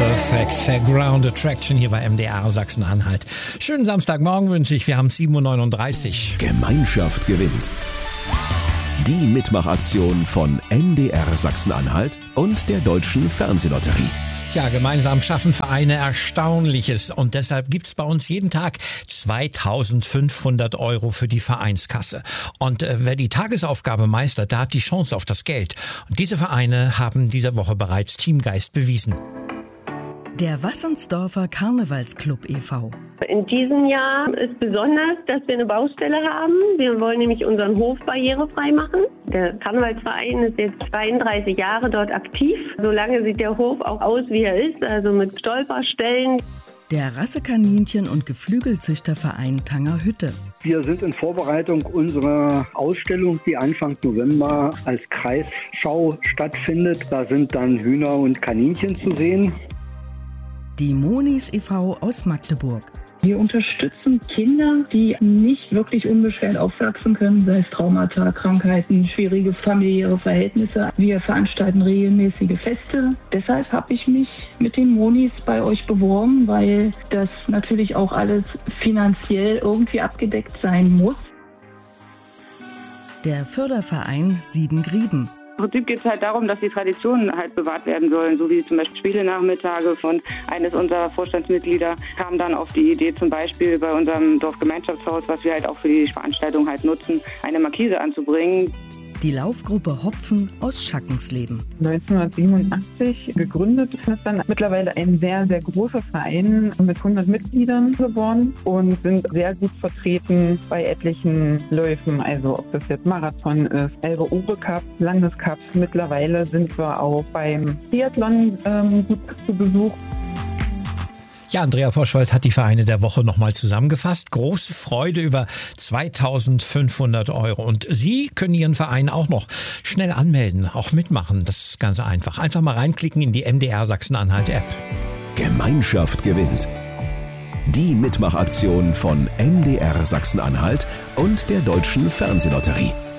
Perfect Fairground Attraction hier bei MDR Sachsen-Anhalt. Schönen Samstagmorgen wünsche ich. Wir haben 7.39 Uhr. Gemeinschaft gewinnt. Die Mitmachaktion von MDR Sachsen-Anhalt und der Deutschen Fernsehlotterie. Ja, gemeinsam schaffen Vereine Erstaunliches und deshalb gibt's bei uns jeden Tag 2.500 € für die Vereinskasse. Und wer die Tagesaufgabe meistert, der hat die Chance auf das Geld. Und diese Vereine haben diese Woche bereits Teamgeist bewiesen. Der Wassernsdorfer Karnevalsclub e.V. In diesem Jahr ist besonders, dass wir eine Baustelle haben. Wir wollen nämlich unseren Hof barrierefrei machen. Der Karnevalsverein ist jetzt 32 Jahre dort aktiv. Solange sieht der Hof auch aus, wie er ist, also mit Stolperstellen. Der Rassekaninchen- und Geflügelzüchterverein Tangerhütte. Wir sind in Vorbereitung unserer Ausstellung, die Anfang November als Kreisschau stattfindet. Da sind dann Hühner und Kaninchen zu sehen. Die Monis e.V. aus Magdeburg. Wir unterstützen Kinder, die nicht wirklich unbeschwert aufwachsen können, sei es Traumata, Krankheiten, schwierige familiäre Verhältnisse. Wir veranstalten regelmäßige Feste. Deshalb habe ich mich mit den Monis bei euch beworben, weil das natürlich auch alles finanziell irgendwie abgedeckt sein muss. Der Förderverein Siedengrieben. Im Prinzip geht es halt darum, dass die Traditionen halt bewahrt werden sollen, so wie zum Beispiel Spielenachmittage. Und eines unserer Vorstandsmitglieder kam dann auf die Idee, zum Beispiel bei unserem Dorfgemeinschaftshaus, was wir halt auch für die Veranstaltung halt nutzen, eine Markise anzubringen. Die Laufgruppe Hopfen aus Schackensleben. 1987 gegründet, ist dann mittlerweile ein sehr, sehr großer Verein mit 100 Mitgliedern geworden und sind sehr gut vertreten bei etlichen Läufen, also ob das jetzt Marathon ist, Elbe-Ure Cup, Landescups. Mittlerweile sind wir auch beim Triathlon gut zu Besuch. Ja, Andrea Poschwald hat die Vereine der Woche nochmal zusammengefasst. Große Freude über 2.500 €. Und Sie können Ihren Verein auch noch schnell anmelden, auch mitmachen. Das ist ganz einfach. Einfach mal reinklicken in die MDR Sachsen-Anhalt-App. Gemeinschaft gewinnt. Die Mitmachaktion von MDR Sachsen-Anhalt und der Deutschen Fernsehlotterie.